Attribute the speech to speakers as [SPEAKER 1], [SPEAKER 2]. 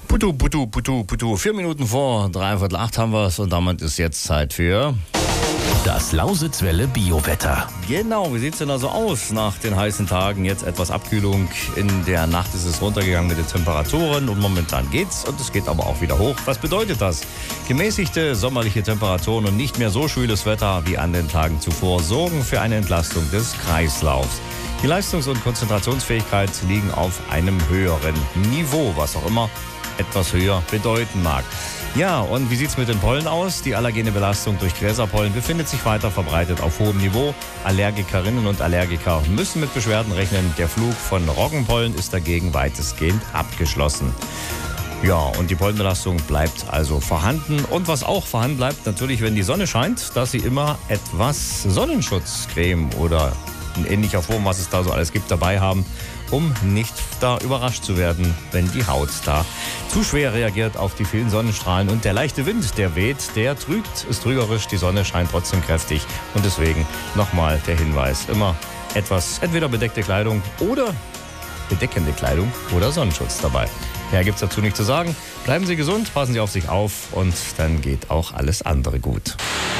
[SPEAKER 1] Putu, putu, putu, putu. 4 Minuten vor 7:45 haben wir es und damit ist jetzt Zeit für
[SPEAKER 2] das Lausitzwelle Biowetter.
[SPEAKER 1] Genau, wie sieht es denn also aus nach den heißen Tagen? Jetzt etwas Abkühlung. In der Nacht ist es runtergegangen mit den Temperaturen und momentan geht's und es geht aber auch wieder hoch. Was bedeutet das? Gemäßigte sommerliche Temperaturen und nicht mehr so schwüles Wetter wie an den Tagen zuvor sorgen für eine Entlastung des Kreislaufs. Die Leistungs- und Konzentrationsfähigkeit liegen auf einem höheren Niveau, was auch immer etwas höher bedeuten mag. Ja, und wie sieht es mit den Pollen aus? Die allergene Belastung durch Gräserpollen befindet sich weiter verbreitet auf hohem Niveau. Allergikerinnen und Allergiker müssen mit Beschwerden rechnen. Der Flug von Roggenpollen ist dagegen weitestgehend abgeschlossen. Ja, und die Pollenbelastung bleibt also vorhanden. Und was auch vorhanden bleibt, natürlich, wenn die Sonne scheint, dass Sie immer etwas Sonnenschutzcreme oder in ähnlicher Form, was es da so alles gibt, dabei haben, um nicht da überrascht zu werden, wenn die Haut da zu schwer reagiert auf die vielen Sonnenstrahlen. Und der leichte Wind, der weht, der trügt, ist trügerisch, die Sonne scheint trotzdem kräftig. Und deswegen nochmal der Hinweis, immer etwas, entweder bedeckte Kleidung oder bedeckende Kleidung oder Sonnenschutz dabei. Mehr gibt's dazu nicht zu sagen. Bleiben Sie gesund, passen Sie auf sich auf und dann geht auch alles andere gut.